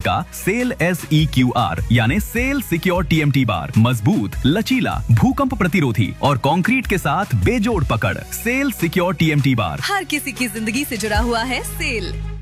का cell SEQR यानी cell secure TMT बार, मजबूत, लचीला, भूकंप प्रतिरोधी और कंक्रीट के साथ बेजोड़ पकड़। सेल सिक्योर TMT बार हर किसी की जिंदगी से जुड़ा हुआ है सेल।